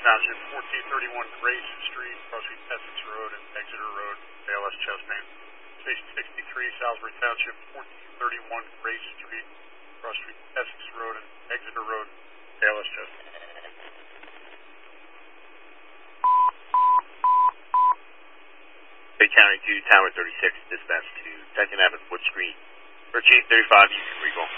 Township, 1431 Grace Street, cross between Essex Road and Exeter Road, ALS chest pain. Station 63, Salisbury Township, 1431 Grace Street, cross between Essex Road and Exeter Road, ALS chest pain. Bay County 2, Tower 36, dispatch to 2nd Avenue, Wood Screen. For Chief 35, you can recall.